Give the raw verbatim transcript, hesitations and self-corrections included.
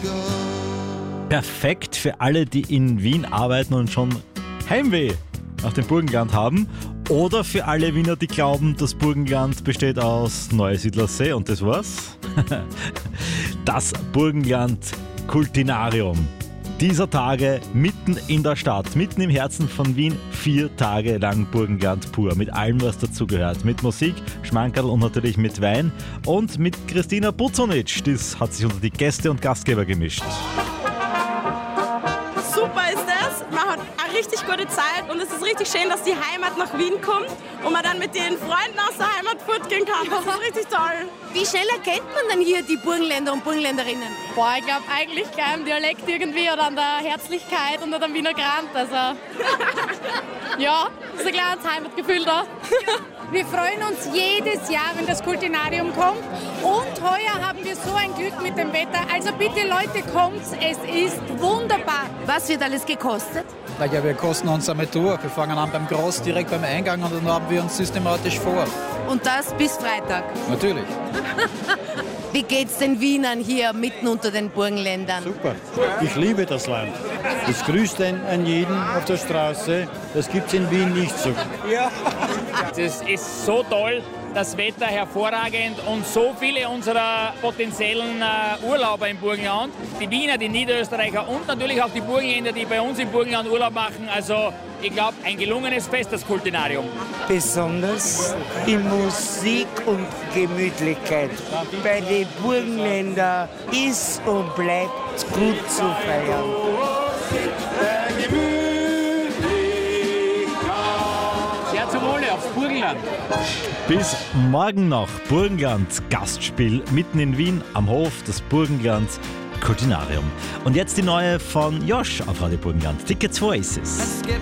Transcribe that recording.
Perfekt für alle, die in Wien arbeiten und schon Heimweh nach dem Burgenland haben. Oder für alle Wiener, die glauben, das Burgenland besteht aus Neusiedlersee und das war's. Das Burgenland Kultinarium. Dieser Tage mitten in der Stadt, mitten im Herzen von Wien, vier Tage lang Burgenland pur, mit allem, was dazugehört. Mit Musik, Schmankerl und natürlich mit Wein und mit Christina Buconic. Das hat sich unter die Gäste und Gastgeber gemischt. Super ist das, man hat eine richtig gute Zeit und es ist richtig schön, dass die Heimat nach Wien kommt und man dann mit den Freunden aus der Heimat fortgehen kann. Das ist richtig toll. Wie schnell erkennt man denn hier die Burgenländer und Burgenländerinnen? Boah, ich glaube eigentlich gleich am Dialekt irgendwie oder an der Herzlichkeit und an dem Wiener Grand. Also ja, ist ein kleines Heimatgefühl da. Wir freuen uns jedes Jahr, wenn das Kultinarium kommt. Und heuer haben wir so ein Glück mit dem Wetter. Also bitte Leute, kommt, es ist wunderbar. Was wird alles gekostet? Na ja, wir kosten uns einmal durch. Wir fangen an beim Groß, direkt beim Eingang und dann haben wir uns systematisch vor. Und das bis Freitag? Natürlich. Wie geht's den Wienern hier mitten unter den Burgenländern? Super. Ich liebe das Land. Das grüßt an jeden auf der Straße. Das gibt's in Wien nicht so. Ja. Das ist so toll, das Wetter hervorragend und so viele unserer potenziellen äh, Urlauber im Burgenland, die Wiener, die Niederösterreicher und natürlich auch die Burgenländer, die bei uns im Burgenland Urlaub machen. Also ich glaube, ein gelungenes Fest, das Kultinarium. Besonders die Musik und Gemütlichkeit. Bei den Burgenländern ist und bleibt gut zu feiern. Sehr zum Wohle aufs Burgenland. Bis morgen noch Burgenland Gastspiel mitten in Wien am Hof des Burgenland Kultinarium. Und jetzt die neue von Josh auf Radio Burgenland. Tickets for Oasis.